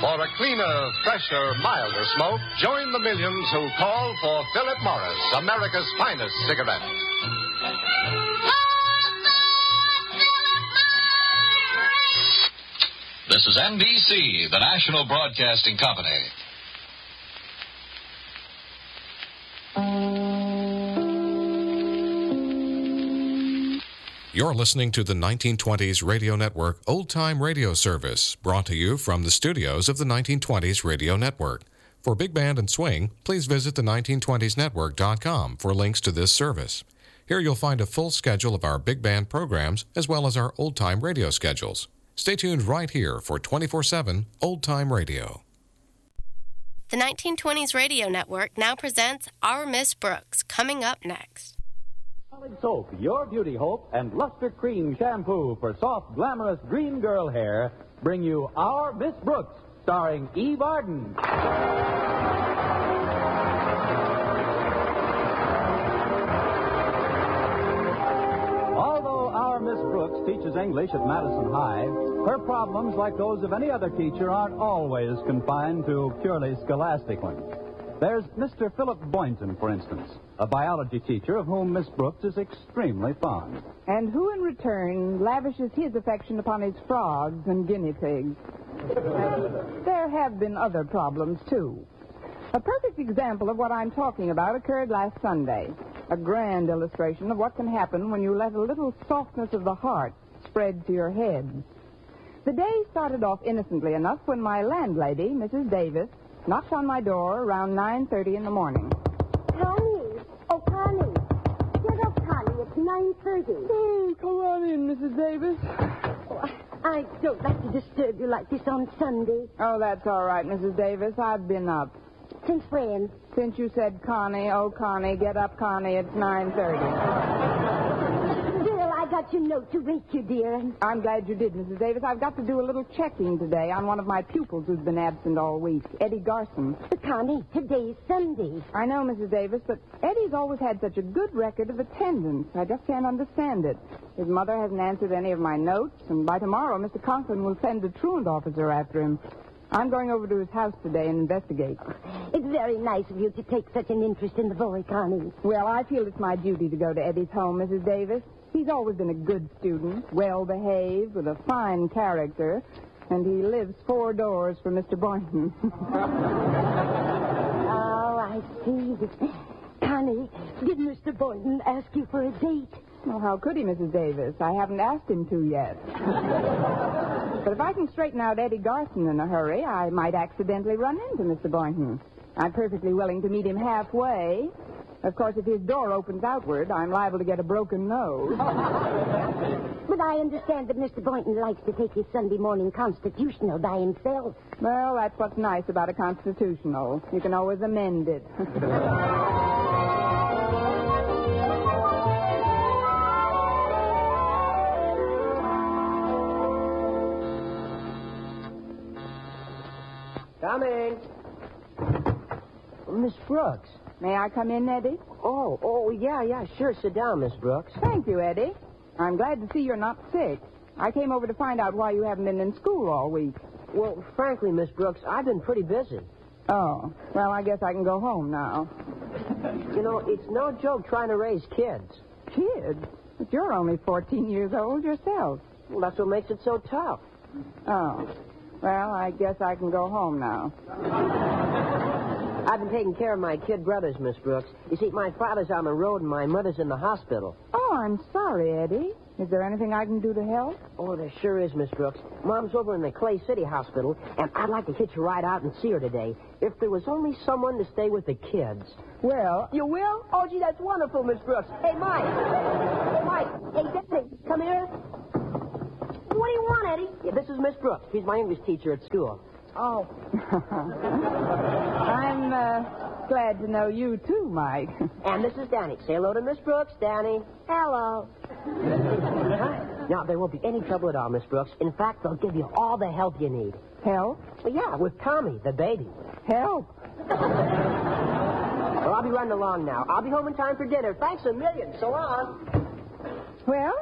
For a cleaner, fresher, milder smoke, join the millions who call for Philip Morris, America's finest cigarette. This is NBC, the National Broadcasting Company. You're listening to the 1920s Radio Network Old Time Radio Service, brought to you from the studios of the 1920s Radio Network. For Big Band and Swing, please visit the 1920snetwork.com for links to this service. Here you'll find a full schedule of our Big Band programs, as well as our Old Time Radio schedules. Stay tuned right here for 24/7 Old Time Radio. The 1920s Radio Network now presents Our Miss Brooks, coming up next. Solid Soap, your beauty hope, and Luster Cream Shampoo for soft, glamorous green girl hair bring you Our Miss Brooks, starring Eve Arden. Although Our Miss Brooks teaches English at Madison High, her problems, like those of any other teacher, aren't always confined to purely scholastic ones. There's Mr. Philip Boynton, for instance, a biology teacher of whom Miss Brooks is extremely fond. And who, in return, lavishes his affection upon his frogs and guinea pigs. There have been other problems, too. A perfect example of what I'm talking about occurred last Sunday. A grand illustration of what can happen when you let a little softness of the heart spread to your head. The day started off innocently enough when my landlady, Mrs. Davis, knocked on my door around 9:30 in the morning. Connie! Oh, Connie! Get up, Connie. It's 9:30. Hey, come on in, Mrs. Davis. Oh, I don't like to disturb you like this on Sunday. Oh, that's all right, Mrs. Davis. I've been up. Since when? Since you said, Connie, oh, Connie, get up, Connie, it's 9:30. Well, I got your note to wake you, dear. I'm glad you did, Mrs. Davis. I've got to do a little checking today on one of my pupils who's been absent all week, Eddie Garson. But, Connie, today's Sunday. I know, Mrs. Davis, but Eddie's always had such a good record of attendance. I just can't understand it. His mother hasn't answered any of my notes, and by tomorrow, Mr. Conklin will send a truant officer after him. I'm going over to his house today and investigate. It's very nice of you to take such an interest in the boy, Connie. Well, I feel it's my duty to go to Eddie's home, Mrs. Davis. He's always been a good student, well-behaved, with a fine character, and he lives 4 doors from Mr. Boynton. Oh, I see. Connie, did Mr. Boynton ask you for a date? Well, how could he, Mrs. Davis? I haven't asked him to yet. But if I can straighten out Eddie Garson in a hurry, I might accidentally run into Mr. Boynton. I'm perfectly willing to meet him halfway. Of course, if his door opens outward, I'm liable to get a broken nose. But I understand that Mr. Boynton likes to take his Sunday morning constitutional by himself. Well, that's what's nice about a constitutional. You can always amend it. Coming. Miss Brooks. May I come in, Eddie? Oh, yeah, sure. Sit down, Miss Brooks. Thank you, Eddie. I'm glad to see you're not sick. I came over to find out why you haven't been in school all week. Well, frankly, Miss Brooks, I've been pretty busy. Oh, well, I guess I can go home now. You know, it's no joke trying to raise kids. Kids? But you're only 14 years old yourself. Well, that's what makes it so tough. Oh, well, I guess I can go home now. I've been taking care of my kid brothers, Miss Brooks. You see, my father's on the road and my mother's in the hospital. Oh, I'm sorry, Eddie. Is there anything I can do to help? Oh, there sure is, Miss Brooks. Mom's over in the Clay City Hospital, and I'd like to hitch a ride out and see her today. If there was only someone to stay with the kids. Well... You will? Oh, gee, that's wonderful, Miss Brooks. Hey, Mike. Hey, Daddy, come here. What do you want, Eddie? Yeah, this is Miss Brooks. She's my English teacher at school. Oh. I'm glad to know you, too, Mike. And this is Danny. Say hello to Miss Brooks, Danny. Hello. Now, there won't be any trouble at all, Miss Brooks. In fact, they'll give you all the help you need. Help? Well, yeah, with Tommy, the baby. Help? Well, I'll be running along now. I'll be home in time for dinner. Thanks a million. So long. Well,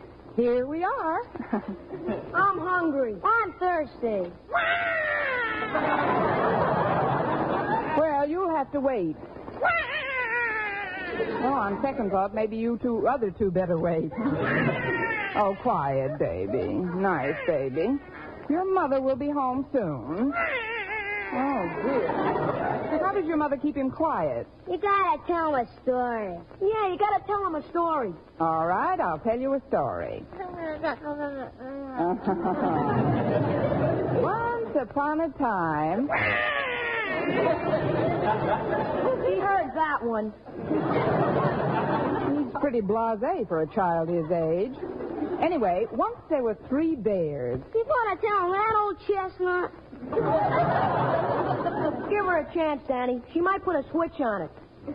here we are. I'm hungry. I'm thirsty. Well, you'll have to wait. Oh, on second thought, maybe you other two better wait. Oh, quiet, baby. Nice, baby. Your mother will be home soon. Oh, dear. How does your mother keep him quiet? You gotta tell him a story. Yeah, you gotta tell him a story. All right, I'll tell you a story. Once upon a time... He heard that one. He's pretty blasé for a child his age. Anyway, once there were 3 bears. You wanna tell him that, old chestnut? Give her a chance, Danny. She might put a switch on it.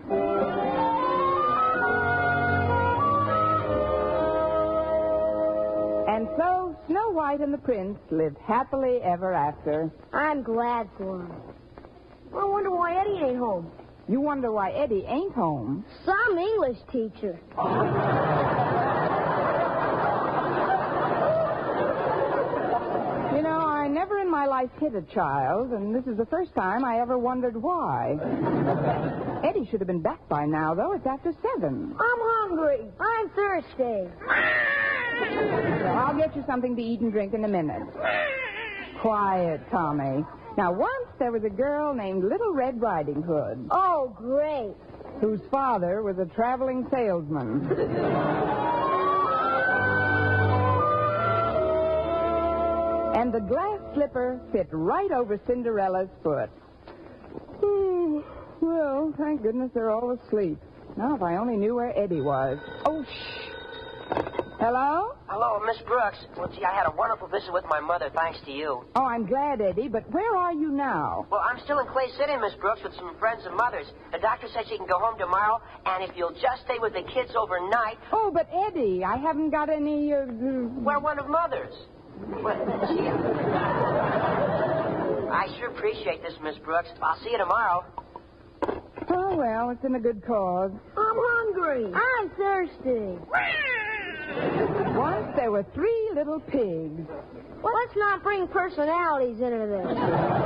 And so, Snow White and the Prince lived happily ever after. I'm glad for him. I wonder why Eddie ain't home. You wonder why Eddie ain't home? Some English teacher. You know, I never in my life hit a child, and this is the first time I ever wondered why. Eddie should have been back by now, though. It's after 7. I'm hungry. I'm thirsty. I'll get you something to eat and drink in a minute. Quiet, Tommy. Now, once there was a girl named Little Red Riding Hood. Oh, great. Whose father was a traveling salesman. And the glass slipper fit right over Cinderella's foot. Well, thank goodness they're all asleep. Now, if I only knew where Eddie was. Oh, shh. Hello? Hello, Miss Brooks. Well, gee, I had a wonderful visit with my mother, thanks to you. Oh, I'm glad, Eddie, but where are you now? Well, I'm still in Clay City, Miss Brooks, with some friends of mother's. The doctor said she can go home tomorrow, and if you'll just stay with the kids overnight... Oh, but Eddie, I haven't got any... We're one of mother's. Well, gee, I sure appreciate this, Miss Brooks. I'll see you tomorrow. Oh, well, it's in a good cause. I'm hungry. I'm thirsty. Once there were 3 little pigs. Well, let's not bring personalities into this.